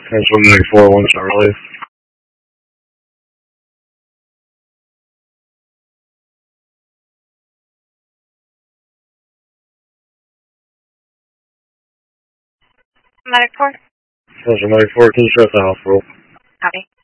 Central 94, 1 star relief. Medic 4. Central 94, can you show us the hospital? Copy.